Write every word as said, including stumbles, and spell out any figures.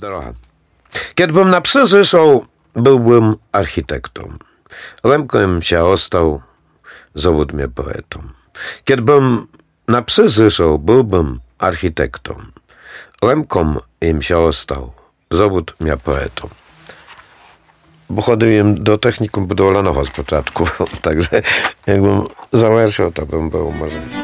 Droga. Kiedbym na psy zyszał, byłbym architektą. Lemkiem się ostał, zawód mnie poetą. Kiedbym na psy zyszał, byłbym architektą. Lemkom im się ostał, zawód mnie poetą. Bo chodziłem do technikum budowlanego z początku, także jakbym zawerszał, to bym był może...